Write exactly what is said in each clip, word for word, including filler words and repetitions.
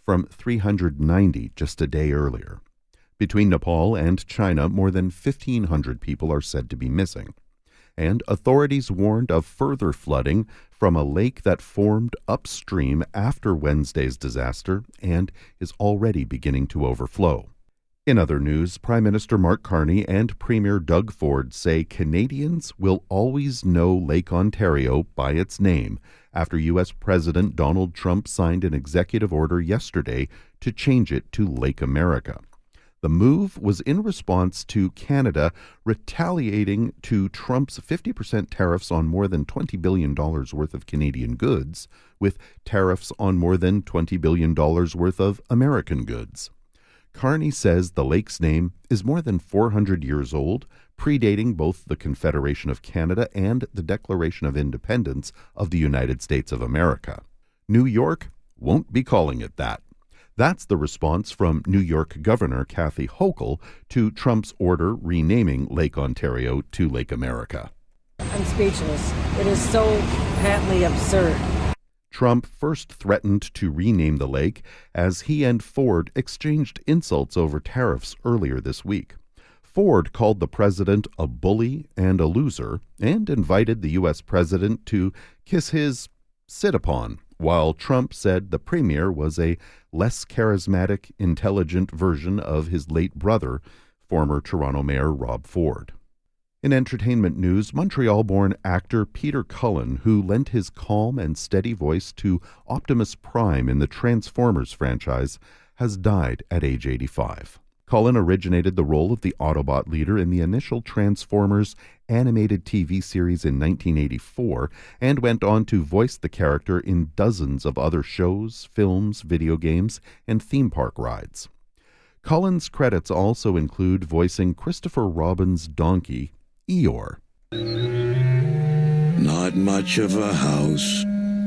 from three hundred ninety just a day earlier. Between Nepal and China, more than fifteen hundred people are said to be missing. And authorities warned of further flooding from a lake that formed upstream after Wednesday's disaster and is already beginning to overflow. In other news, Prime Minister Mark Carney and Premier Doug Ford say Canadians will always know Lake Ontario by its name after U S President Donald Trump signed an executive order yesterday to change it to Lake America. The move was in response to Canada retaliating to Trump's fifty percent tariffs on more than twenty billion dollars worth of Canadian goods, with tariffs on more than twenty billion dollars worth of American goods. Carney says the lake's name is more than four hundred years old, predating both the Confederation of Canada and the Declaration of Independence of the United States of America. New York won't be calling it that. That's the response from New York Governor Kathy Hochul to Trump's order renaming Lake Ontario to Lake America. I'm speechless. It is so patently absurd. Trump first threatened to rename the lake as he and Ford exchanged insults over tariffs earlier this week. Ford called the president a bully and a loser and invited the U S president to kiss his sit-upon, while Trump said the premier was a less charismatic, intelligent version of his late brother, former Toronto Mayor Rob Ford. In entertainment news, Montreal-born actor Peter Cullen, who lent his calm and steady voice to Optimus Prime in the Transformers franchise, has died at age eighty-five. Cullen originated the role of the Autobot leader in the initial Transformers animated T V series in nineteen eighty-four and went on to voice the character in dozens of other shows, films, video games, and theme park rides. Cullen's credits also include voicing Christopher Robin's donkey, Eeyore. Not much of a house,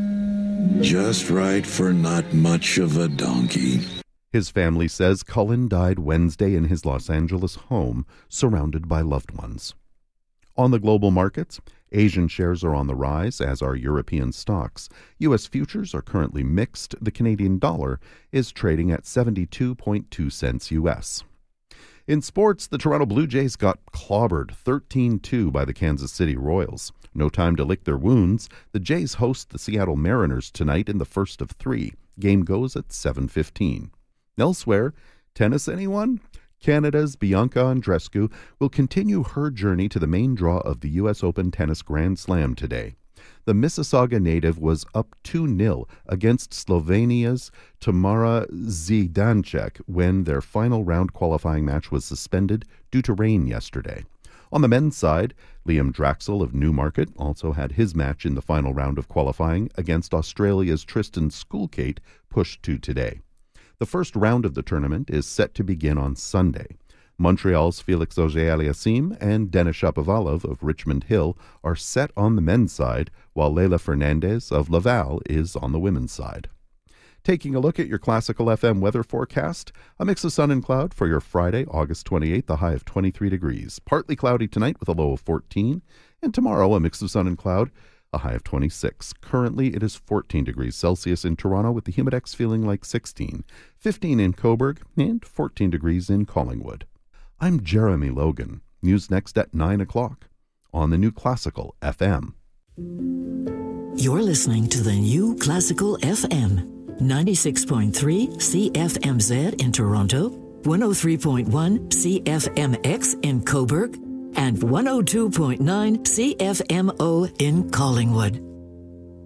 just right for not much of a donkey. His family says Cullen died Wednesday in his Los Angeles home, surrounded by loved ones. On the global markets, Asian shares are on the rise, as are European stocks. U S futures are currently mixed. The Canadian dollar is trading at seventy-two point two cents U S. In sports, the Toronto Blue Jays got clobbered thirteen two by the Kansas City Royals. No time to lick their wounds. The Jays host the Seattle Mariners tonight in the first of three. Game goes at seven fifteen. Elsewhere, tennis anyone? Canada's Bianca Andreescu will continue her journey to the main draw of the U S Open Tennis Grand Slam today. The Mississauga native was up two nil against Slovenia's Tamara Zidancek when their final round qualifying match was suspended due to rain yesterday. On the men's side, Liam Draxel of Newmarket also had his match in the final round of qualifying against Australia's Tristan Schoolkate pushed to today. The first round of the tournament is set to begin on Sunday. Montreal's Felix Auger-Aliassime and Denis Shapovalov of Richmond Hill are set on the men's side, while Leylah Fernandez of Laval is on the women's side. Taking a look at your Classical F M weather forecast, a mix of sun and cloud for your Friday, August twenty-eighth, a high of twenty-three degrees. Partly cloudy tonight with a low of fourteen, and tomorrow a mix of sun and cloud, a high of twenty-six. Currently, it is fourteen degrees Celsius in Toronto with the humidex feeling like sixteen, fifteen in Cobourg, and fourteen degrees in Collingwood. I'm Jeremy Logan. News next at nine o'clock on the new Classical F M. You're listening to the new Classical F M, ninety-six point three C F M Z in Toronto, one oh three point one C F M X in Cobourg, and one oh two point nine C F M O in Collingwood.